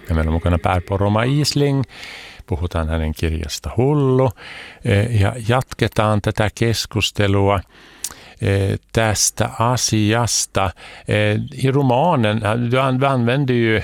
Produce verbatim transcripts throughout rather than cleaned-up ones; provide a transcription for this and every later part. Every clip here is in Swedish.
Ja meillä on mukana Pää-Poromaa Isling. Puhutaan hänen kirjasta Hullu. Ja jatketaan tätä keskustelua tästä asiasta. I romanen, du använder ju,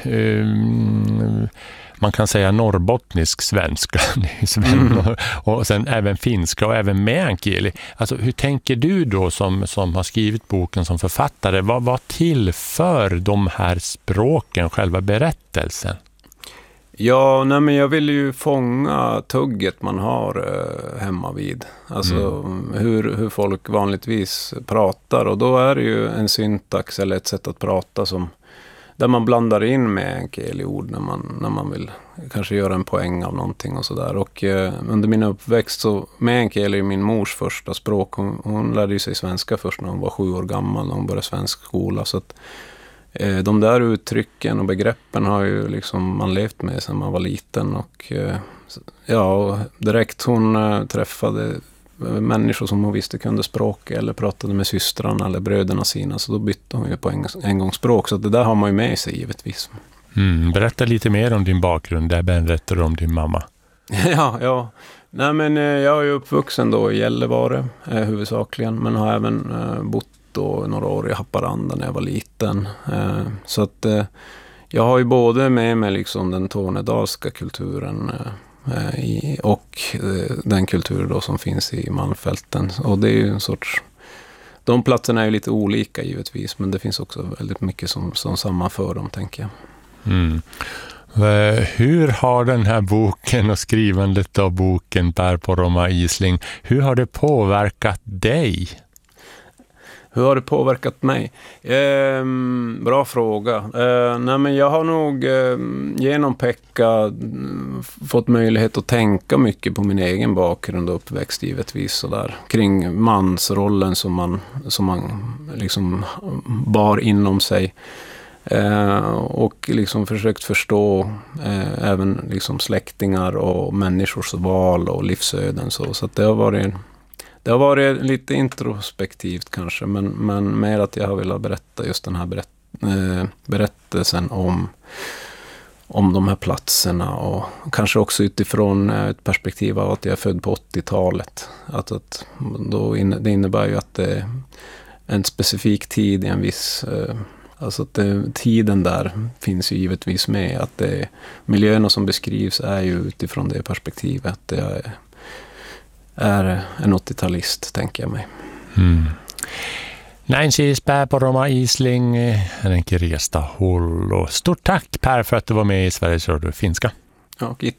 man kan säga norrbottnisk svenska mm. och sen även finska och även meänkieli. Alltså, hur tänker du då som, som har skrivit boken som författare? Vad, vad tillför de här språken själva berättelsen? Ja, nej, men jag vill ju fånga tugget man har eh, hemma vid. Alltså mm. hur, hur folk vanligtvis pratar. Och då är det ju en syntax eller ett sätt att prata som där man blandar in meänkieli ord när man, när man vill kanske göra en poäng av någonting och sådär. Och eh, under min uppväxt så meänkieli är min mors första språk. Hon, hon lärde ju sig svenska först när hon var sju år gammal när hon började svensk skola. Så att de där uttrycken och begreppen har ju liksom man levt med sedan man var liten och ja, direkt hon träffade människor som hon visste kunde språk eller pratade med systrarna eller bröderna sina, så då bytte hon ju på en, en gång språk, så det där har man ju med sig givetvis. Mm, berätta lite mer om din bakgrund, där berättar du om din mamma. ja, ja. Nej, men jag är ju uppvuxen då i Gällivare eh, huvudsakligen, men har även eh, bott då några år i Haparanda när jag var liten. Eh, så att eh, jag har ju både med mig liksom den tornedalska kulturen eh, i, och eh, den kultur då som finns i Malmfälten. Och det är ju en sorts... De platserna är ju lite olika givetvis, men det finns också väldigt mycket som, som sammanför dem, tänker jag. Mm. Hur har den här boken och skrivandet av boken Pää-Poromaa Isling, hur har det påverkat dig? Hur har det påverkat mig? Eh, bra fråga. Eh, nej men jag har nog eh, genom Pekka fått möjlighet att tänka mycket på min egen bakgrund och uppväxt givetvis sådär. Kring mansrollen som man, som man liksom bar inom sig. Eh, och liksom försökt förstå eh, även liksom släktingar och människors val och livsöden. Så, så att det har varit... Det har varit lite introspektivt kanske, men, men mer att jag har velat berätta just den här berätt, eh, berättelsen om, om de här platserna, och kanske också utifrån ett perspektiv av att jag är född på åttiotalet. Att, att då in, det innebär ju att det är en specifik tid i en viss... Eh, alltså att det, tiden där finns ju givetvis med. Att det, miljöerna som beskrivs är ju utifrån det perspektivet. Det är... är en åttiotalist, tänker jag mig. Mm. Näin siis Pää-Poromaa Isling, hänen kirjasta Hullu. Stort tack Per för att du var med i Sveriges Radio Finska. Ja, kiitos.